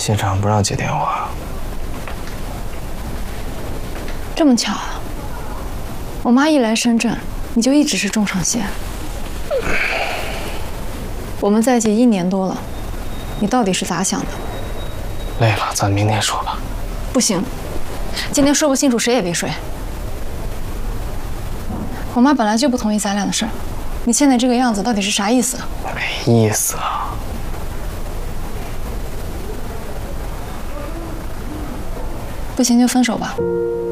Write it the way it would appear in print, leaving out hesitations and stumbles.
谢长不让接电话。 这么巧啊！我妈一来深圳，你就一直是重伤线。我们在一起1年多了，你到底是咋想的？ 累了，咱明天说吧。 不行，今天说不清楚，谁也别睡。我妈本来就不同意咱俩的事儿，你现在这个样子到底是啥意思？ 没意思啊。 不行就分手吧。